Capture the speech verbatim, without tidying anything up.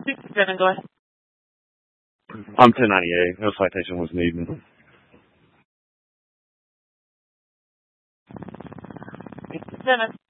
sixty-seven, go ahead. I'm ten ninety-eight. No citation was needed. sixty-seven.